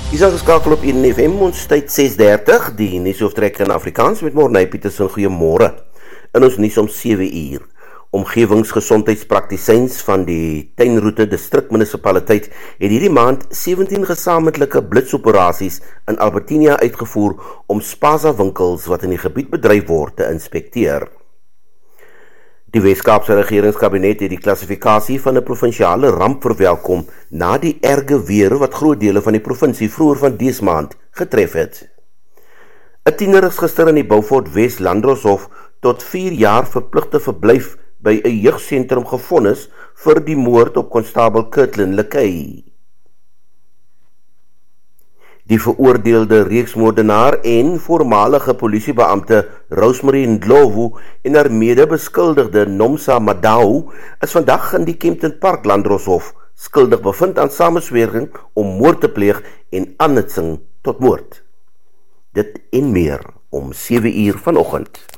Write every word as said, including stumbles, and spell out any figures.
Is aangeskakel op een F M, ons tyd ses dertig, die nuusoortrek in Afrikaans met Morney Petersen, goeiemôre. In ons nuus om sewe uur. Omgewingsgesondheidspraktisyns van die Tuinroete distrikmunisipaliteit het hierdie maand sewentien gesamentlike blitsoperasies in Albertinia uitgevoer om spaza winkels wat in die gebied bedryf word te inspekteer. Die Wes-Kaapse regeringskabinet het die klassifikasie van 'n provinsiale ramp verwelkom na die erge weer wat groot dele van die provinsie vroeër van dese maand getref het. 'n Tiener is gister in die Beaufort Wes Landdroshof tot vier jaar verpligte verblyf by 'n jeugsentrum gevonnis vir die moord op konstabel Kirtland Lekay. Die veroordeelde reeksmoordenaar en voormalige polisiebeampte Rosemary Ndlovu en haar mede-beskuldigde Nomsa Madau is vandag in die Kempton Park Landdroshof skuldig bevind aan samenswering om moord te pleeg en aanhitsing tot moord. Dit en meer om sewe uur vanoggend.